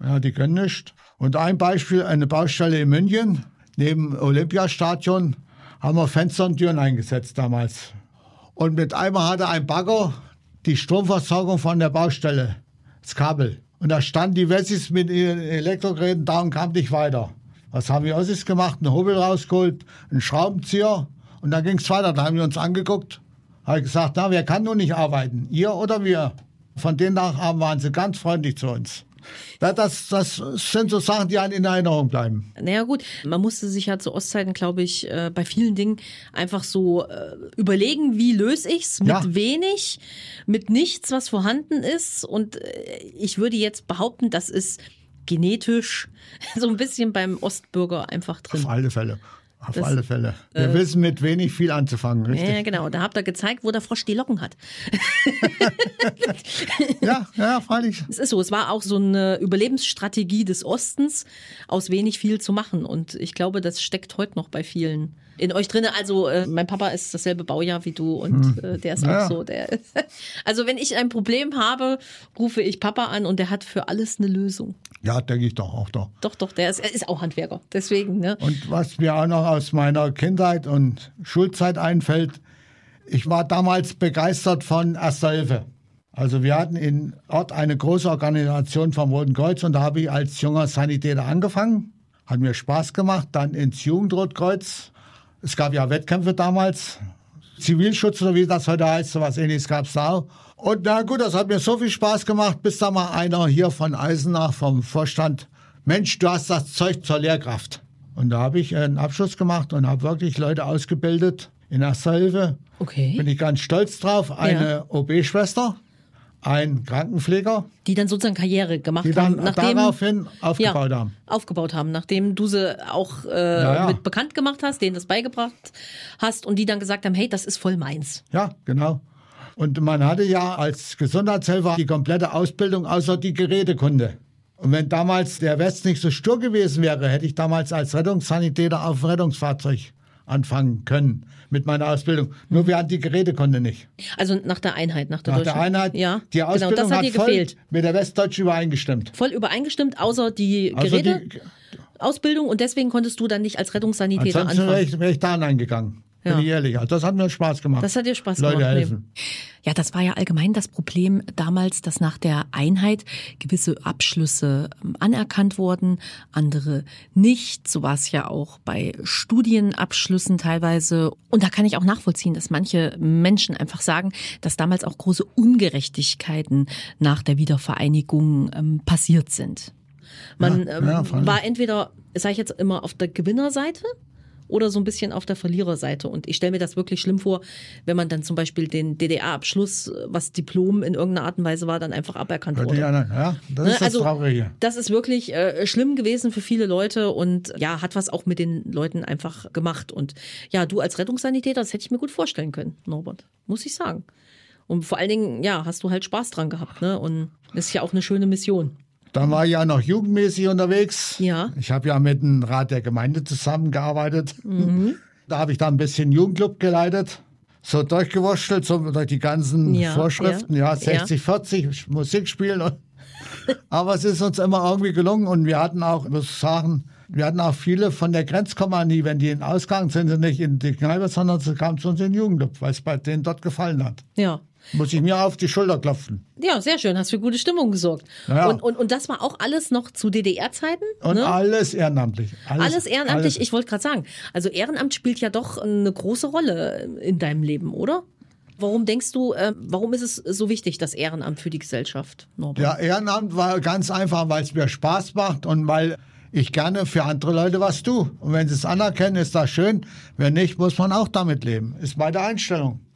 Ja, die können nicht. Und ein Beispiel, eine Baustelle in München, neben dem Olympiastadion, haben wir Fenster und Türen eingesetzt damals. Und mit einmal hatte ein Bagger die Stromversorgung von der Baustelle, das Kabel. Und da standen die Wessis mit ihren Elektrogeräten da und kamen nicht weiter. Was haben wir Ossis gemacht? Einen Hobel rausgeholt, einen Schraubenzieher und dann ging es weiter. Da haben wir uns angeguckt, habe gesagt, na, wer kann nun nicht arbeiten? Ihr oder wir? Von den Nachabend waren sie ganz freundlich zu uns. Ja, das sind so Sachen, die einem in Erinnerung bleiben. Naja gut, man musste sich ja zu Ostzeiten, glaube ich, bei vielen Dingen einfach so überlegen, wie löse ich's mit wenig, mit nichts, was vorhanden ist. Und ich würde jetzt behaupten, das ist genetisch so ein bisschen beim Ostbürger einfach drin. Auf alle Fälle. Auf alle Fälle. Wir wissen mit wenig viel anzufangen, richtig? Ja, genau. Da habt ihr gezeigt, wo der Frosch die Locken hat. ja, freilich. Es ist so, es war auch so eine Überlebensstrategie des Ostens, aus wenig viel zu machen. Und ich glaube, das steckt heute noch bei vielen in euch drin. Also mein Papa ist dasselbe Baujahr wie du und der ist auch so. Also wenn ich ein Problem habe, rufe ich Papa an und der hat für alles eine Lösung. Ja, denke ich doch auch doch. Doch, er ist auch Handwerker. Deswegen, ne? Und was mir auch noch aus meiner Kindheit und Schulzeit einfällt, ich war damals begeistert von Erster Hilfe. Also wir hatten in Ort eine große Organisation vom Roten Kreuz und da habe ich als junger Sanitäter angefangen. Hat mir Spaß gemacht, dann ins Jugendrotkreuz. Es gab ja Wettkämpfe damals, Zivilschutz oder wie das heute heißt, sowas Ähnliches gab es da auch. Und na gut, das hat mir so viel Spaß gemacht, bis da mal einer hier von Eisenach vom Vorstand, Mensch, du hast das Zeug zur Lehrkraft. Und da habe ich einen Abschluss gemacht und habe wirklich Leute ausgebildet in Erster Hilfe. Okay. Bin ich ganz stolz drauf. Eine OB-Schwester, ein Krankenpfleger. Die dann sozusagen Karriere gemacht die haben. dann daraufhin aufgebaut haben. Aufgebaut haben, nachdem du sie auch mit bekannt gemacht hast, denen das beigebracht hast und die dann gesagt haben, hey, das ist voll meins. Ja, genau. Und man hatte ja als Gesundheitshelfer die komplette Ausbildung außer die Gerätekunde. Und wenn damals der West nicht so stur gewesen wäre, hätte ich damals als Rettungssanitäter auf dem Rettungsfahrzeug anfangen können mit meiner Ausbildung. Nur wir hatten die Gerätekunde nicht. Also nach der Einheit, nach der Nach der Einheit, ja, die Ausbildung genau, das hat dir voll gefehlt. Mit der Westdeutschen übereingestimmt. Voll übereingestimmt, außer die Geräteausbildung und deswegen konntest du dann nicht als Rettungssanitäter anfangen. Ansonsten wäre ich da eingegangen. Bin ich ehrlich. Also das hat mir Spaß gemacht. Das hat dir Spaß Leute gemacht. helfen. Ja, das war ja allgemein das Problem damals, dass nach der Einheit gewisse Abschlüsse anerkannt wurden, andere nicht. So war es ja auch bei Studienabschlüssen teilweise. Und da kann ich auch nachvollziehen, dass manche Menschen einfach sagen, dass damals auch große Ungerechtigkeiten nach der Wiedervereinigung passiert sind. Man war entweder, sage ich jetzt immer, auf der Gewinnerseite oder so ein bisschen auf der Verliererseite. Und ich stelle mir das wirklich schlimm vor, wenn man dann zum Beispiel den DDR-Abschluss, was Diplom in irgendeiner Art und Weise war, dann einfach aberkannt wurde. Ja, das ist das Traurige. Das ist wirklich schlimm gewesen für viele Leute und ja, hat was auch mit den Leuten einfach gemacht. Und ja, du als Rettungssanitäter, das hätte ich mir gut vorstellen können, Norbert, muss ich sagen. Und vor allen Dingen, ja, hast du halt Spaß dran gehabt, ne? Und das ist ja auch eine schöne Mission. Dann war ich ja noch jugendmäßig unterwegs. Ja. Ich habe ja mit dem Rat der Gemeinde zusammengearbeitet. Da habe ich dann ein bisschen Jugendclub geleitet. So durchgewurschtelt, so durch die ganzen Vorschriften. 60-40, Musik spielen. Aber es ist uns immer irgendwie gelungen. Und wir hatten auch, ich muss sagen, viele von der Grenzkompanie, wenn die in Ausgang sind, sie nicht in die Kneipe, sondern sie kamen zu uns in den Jugendclub, weil es bei denen dort gefallen hat. Ja. Muss ich mir auf die Schulter klopfen. Ja, sehr schön. Hast für gute Stimmung gesorgt. Ja. Und das war auch alles noch zu DDR-Zeiten? Und ne? Alles ehrenamtlich. Alles ehrenamtlich. Ich wollte gerade sagen, also Ehrenamt spielt ja doch eine große Rolle in deinem Leben, oder? Warum denkst du, warum ist es so wichtig, das Ehrenamt für die Gesellschaft, Norbert? Ja, Ehrenamt war ganz einfach, weil es mir Spaß macht und weil ich gerne für andere Leute was tue. Und wenn sie es anerkennen, ist das schön. Wenn nicht, muss man auch damit leben. Ist meine Einstellung.